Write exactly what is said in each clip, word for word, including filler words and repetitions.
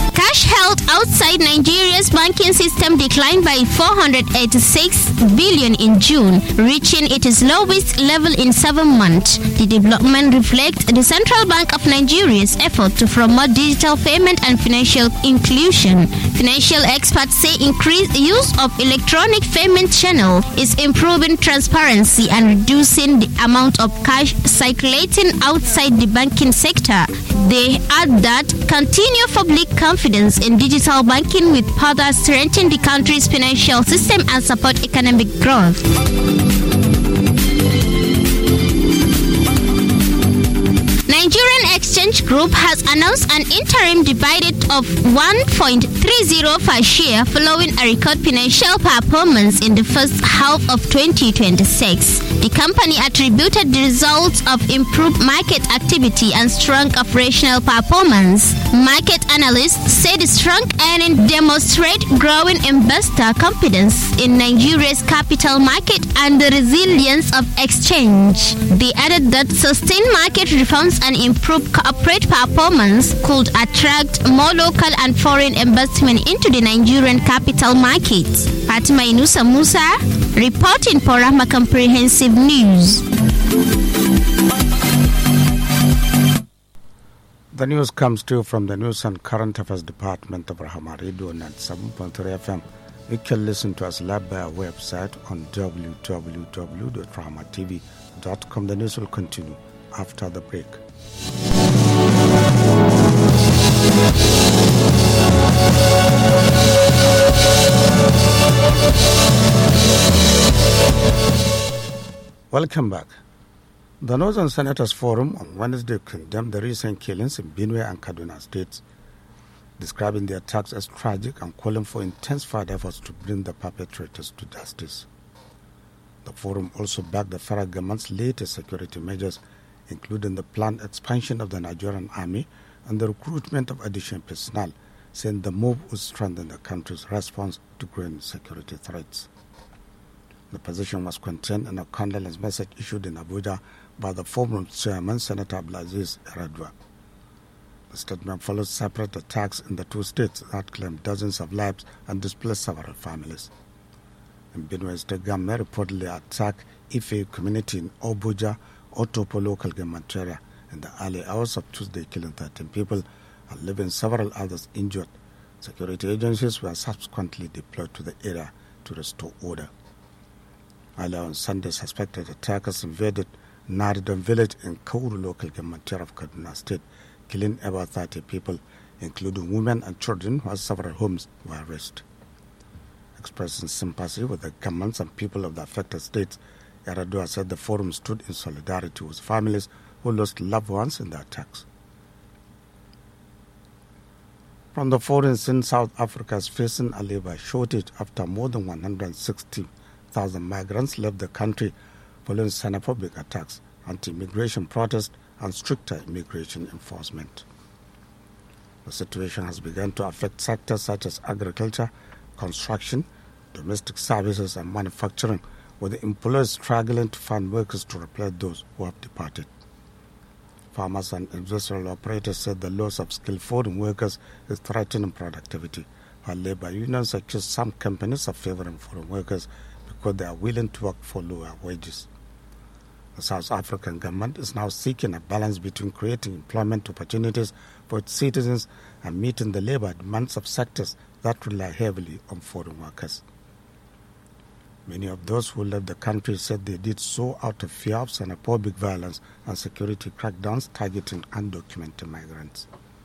Cash held outside Nigeria's banking system declined by four hundred eighty-six billion in June, reaching its lowest level in seven months. The development reflects the Central Bank of Nigeria's effort to promote digital payment and financial inclusion. Financial experts say increased use of electronic payment channel is improving transparency and reducing the amount of cash circulating outside the banking sector. They add that continued public confidence in digital banking will further strengthen the country's financial system and support economic growth. Nigerian Exchange Group has announced an interim dividend of one point three zero per share following a record financial performance in the first half of twenty twenty-six. The company attributed the results of improved market activity and strong operational performance. Market analysts say the strong earnings demonstrate growing investor confidence in Nigeria's capital market and the resilience of exchange. They added that sustained market reforms and improved corporate performance could attract more local and foreign investment into the Nigerian capital markets. Fatima Inusa Musa, reporting for Rahma Comprehensive News. The news comes to you from the News and Current Affairs Department of Rahama Radio ninety-seven point three F M. You can listen to us live by our website on w w w dot rahama t v dot com. The news will continue after the break. Welcome back. The Northern Senators Forum on Wednesday condemned the recent killings in Benue and Kaduna states, describing the attacks as tragic and calling for intensified efforts to bring the perpetrators to justice. The forum also backed the federal government's latest security measures, including the planned expansion of the Nigerian army and the recruitment of additional personnel, saying the move would strengthen the country's response to growing security threats. The position was contained in a condolence message issued in Abuja by the former chairman, Senator Abdulaziz Eradua. The statement follows separate attacks in the two states that claimed dozens of lives and displaced several families. In Benue State, government reportedly attacked Ife community in Obuja, Otopo local government area in the early hours of Tuesday, killing thirteen people and leaving several others injured. Security agencies were subsequently deployed to the area to restore order. Earlier on Sunday, suspected attackers invaded Naridon village in Kauru local government area of Kaduna State, killing about thirty people, including women and children, while several homes were razed. Expressing sympathy with the governments and people of the affected states, Eradua said the forum stood in solidarity with families who lost loved ones in the attacks. From the foreign scene, South Africa is facing a labor shortage after more than one hundred sixty thousand migrants left the country following xenophobic attacks, anti-immigration protests, and stricter immigration enforcement. The situation has begun to affect sectors such as agriculture, construction, domestic services, and manufacturing, with the employers struggling to find workers to replace those who have departed. Farmers and industrial operators said the loss of skilled foreign workers is threatening productivity, while labor unions accuse some companies of favoring foreign workers because they are willing to work for lower wages. The South African government is now seeking a balance between creating employment opportunities for its citizens and meeting the labor demands of sectors that rely heavily on foreign workers. Many of those who left the country said they did so out of fear of xenophobic violence and security crackdowns targeting undocumented migrants.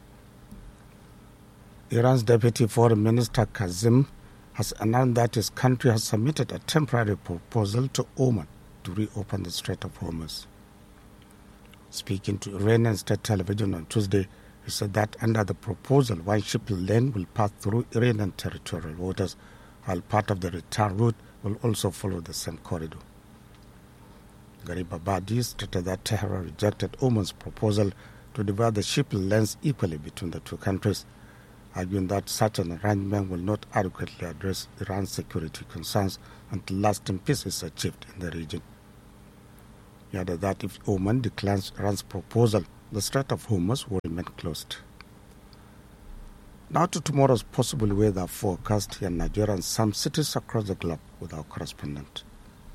Iran's Deputy Foreign Minister Kazim has announced that his country has submitted a temporary proposal to Oman to reopen the Strait of Hormuz. Speaking to Iranian state television on Tuesday, he said that under the proposal, one shipping lane will pass through Iranian territorial waters, while part of the return route will also follow the same corridor. Gharib Abadi stated that Tehran rejected Oman's proposal to divide the shipping lanes equally between the two countries, arguing that such an arrangement will not adequately address Iran's security concerns until lasting peace is achieved in the region. He added that if Oman declines Iran's proposal, the Strait of Hormuz will remain closed. Now to tomorrow's possible weather forecast here in Nigeria and some cities across the globe with our correspondent.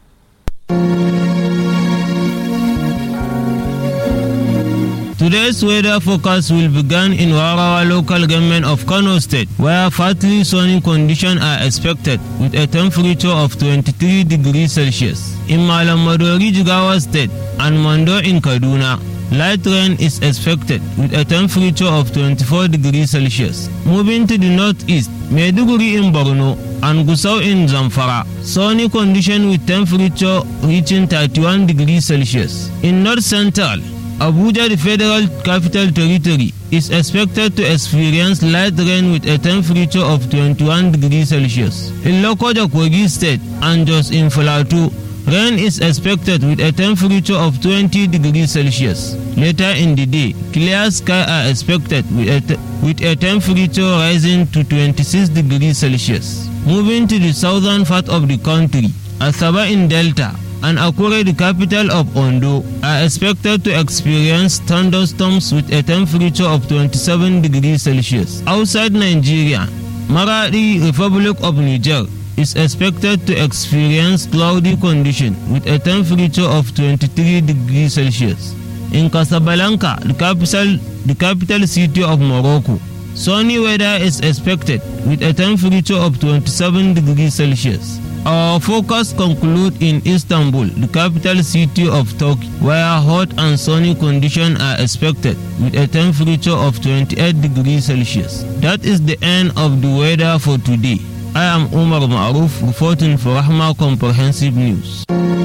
Today's weather forecast will begin in Warawa local government of Kano State, where partly sunny conditions are expected with a temperature of twenty-three degrees Celsius. In Malam Maduri, Jigawa State and Mando in Kaduna, light rain is expected with a temperature of twenty-four degrees Celsius. Moving to the northeast, Maiduguri in Borno and Gusau in Zamfara, sunny condition with temperature reaching thirty-one degrees Celsius. In north central, Abuja, the Federal Capital Territory, is expected to experience light rain with a temperature of twenty-one degrees Celsius. In Lokoja, Kogi State and Jos in Plateau, rain is expected with a temperature of twenty degrees Celsius. Later in the day, clear skies are expected with a, te- with a temperature rising to twenty-six degrees Celsius. Moving to the southern part of the country, Asaba in Delta and Akure, the capital of Ondo, are expected to experience thunderstorms with a temperature of twenty-seven degrees Celsius. Outside Nigeria, Maradi, Republic of Niger, is expected to experience cloudy conditions with a temperature of twenty-three degrees Celsius. In Casablanca, the capital, the capital city of Morocco, sunny weather is expected with a temperature of twenty-seven degrees Celsius. Our forecast concludes in Istanbul, the capital city of Turkey, where hot and sunny conditions are expected with a temperature of twenty-eight degrees Celsius. That is the end of the weather for today. I am Umar Maruf reporting for Rahma Comprehensive News.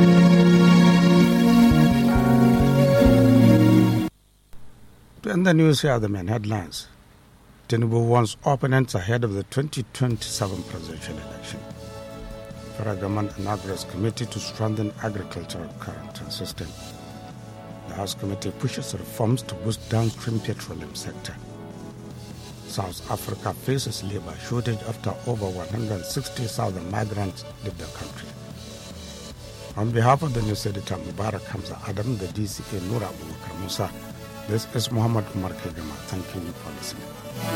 To end the news, here are the main headlines. Tinubu warns opponents ahead of the twenty twenty-seven presidential election. Federal government inaugurates committee to strengthen agricultural quarantine system. The House committee pushes reforms to boost downstream petroleum sector. South Africa faces labor shortage after over one hundred sixty thousand migrants leave the country. On behalf of the news editor Mubarak Hamza Adam, the D C A Nura Abubakar Musa, this is Muhammad Umar Kegama. Thank you for listening.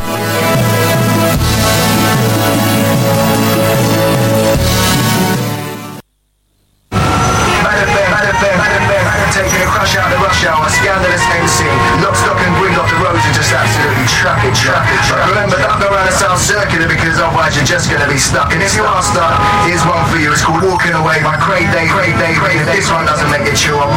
Taking a crush out of the rush hour, scandalous M C, lock, stock and bring off the roads and just absolutely truck it, truck it, truck it. Remember, don't go around the south circular because otherwise you're just going to be stuck. And if you are stuck, here's one for you. It's called Walking Away by Craig Day, Craig Day, Craig. If this one doesn't make it chill,